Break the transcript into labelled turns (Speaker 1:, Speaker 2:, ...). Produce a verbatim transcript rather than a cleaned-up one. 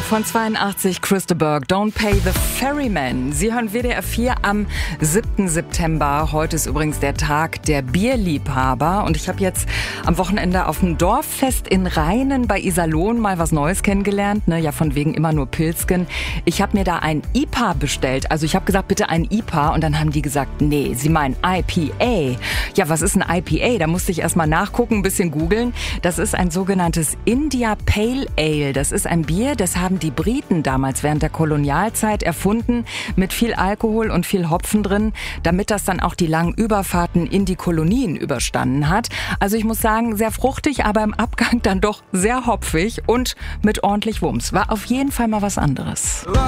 Speaker 1: Von zweiundachtzig, Chris de Burgh, Don't Pay the Ferryman. Sie hören W D R vier am siebten September. Heute ist übrigens der Tag der Bierliebhaber. Und ich habe jetzt am Wochenende auf dem Dorffest in Rheinen bei Iserlohn mal was Neues kennengelernt. Ne? Ja, von wegen immer nur Pilzken. Ich habe mir da ein I P A bestellt. Also ich habe gesagt, bitte ein I P A. Und dann haben die gesagt, nee, sie meinen I P A. Ja, was ist ein I P A? Da musste ich erst mal nachgucken, ein bisschen googeln. Das ist ein sogenanntes India Pale Ale. Das ist ein Bier, das haben die Briten damals während der Kolonialzeit erfunden, mit viel Alkohol und viel Hopfen drin, damit das dann auch die langen Überfahrten in die Kolonien überstanden hat. Also ich muss sagen, sehr fruchtig, aber im Abgang dann doch sehr hopfig und mit ordentlich Wumms. War auf jeden Fall mal was anderes.